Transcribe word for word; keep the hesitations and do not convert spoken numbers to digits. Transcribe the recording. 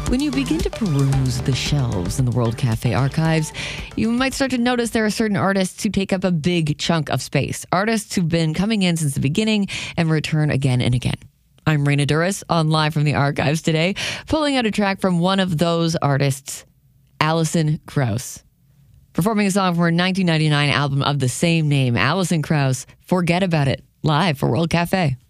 When you begin to peruse the shelves in the World Cafe archives, you might start to notice there are certain artists who take up a big chunk of space. Artists who've been coming in since the beginning and return again and again. I'm Raina Duras on Live from the Archives today, pulling out a track from one of those artists, Alison Krauss. Performing a song from her nineteen ninety-nine album of the same name, Alison Krauss, Forget About It, live for World Cafe.